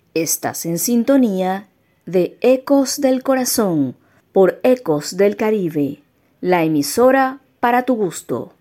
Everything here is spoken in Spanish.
Estás en sintonía de Ecos del Corazón por Ecos del Caribe, la emisora para tu gusto.